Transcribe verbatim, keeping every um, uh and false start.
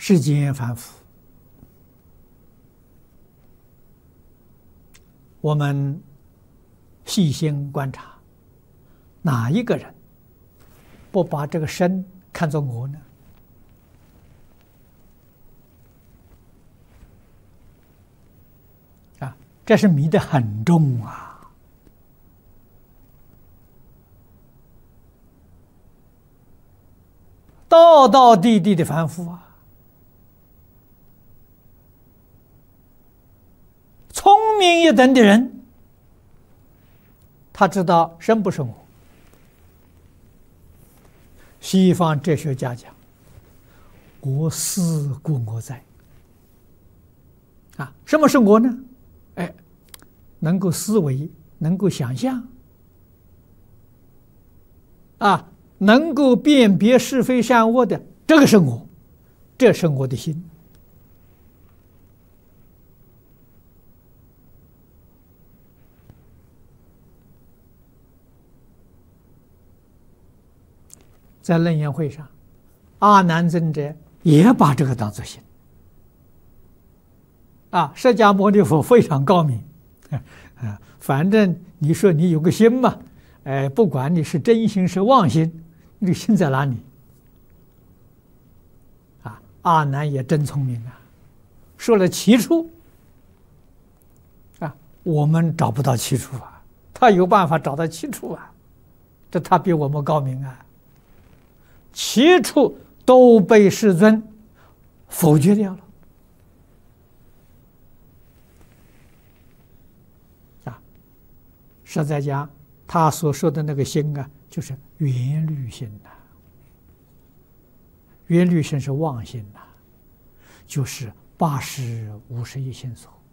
世间凡夫，我们细心观察，哪一个人不把这个身看作我呢？啊，这是迷得很重啊！道道地地的凡夫啊，聪明一等的人，他知道身不是我。西方哲学家讲，我思故我在。啊，什么是我呢？哎，能够思维，能够想象，啊，能够辨别是非善恶的，这个是我，这是我的心。在楞严会上，阿难尊者也把这个当作心。啊，释迦牟尼佛非常高明，啊，反正你说你有个心嘛，哎，不管你是真心是妄心，你的心在哪里？啊，阿难也真聪明啊，说了七处，啊，我们找不到七处啊，他有办法找到七处啊，这他比我们高明啊。七处都被世尊否决掉了啊！实在讲，他所说的那个心啊，就是缘虑心呐、啊。缘虑心是妄心呐、啊，就是八识五十一心所。